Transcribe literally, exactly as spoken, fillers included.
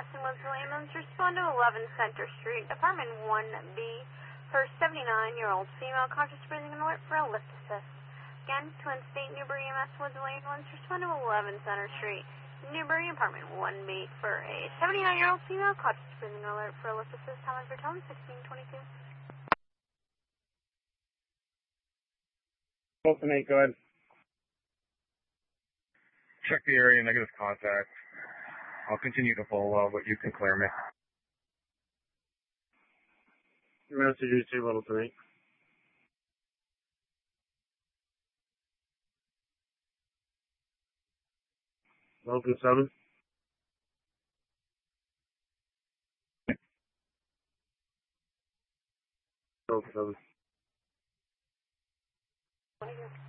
S in Woodsville ambulance, respond to eleven Center Street, apartment one B, for seventy-nine-year-old female, conscious breathing and alert for a lift assist. Again, Twin State Newbury E M S Woodsville ambulance, respond to eleven Center Street, Newbury, apartment one B, for a seventy-nine-year-old female, conscious breathing and alert for a lift assist. Time for tone sixteen twenty-two. Open eight, go ahead. Check the area, negative contact. I'll continue to follow, but you can clear me. Your message is two level three. Welcome seven. Welcome seven.